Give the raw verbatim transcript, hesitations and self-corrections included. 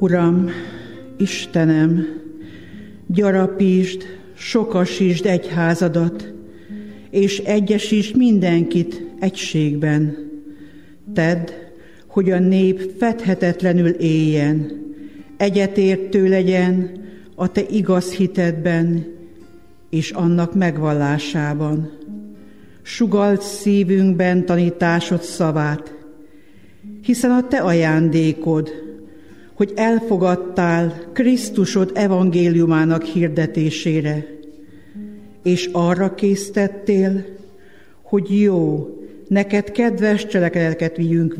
Uram, Istenem, gyarapítsd, sokasítsd egyházadat, és egyesítsd mindenkit egységben. Tedd, hogy a nép fedhetetlenül éljen, egyetértő legyen a te igaz hitedben és annak megvallásában. Sugald szívünkben tanításod szavát, hiszen a te ajándékod, hogy elfogadtál Krisztusod evangéliumának hirdetésére, és arra késztettél, hogy jó, neked kedves cselekedeteket vigyünk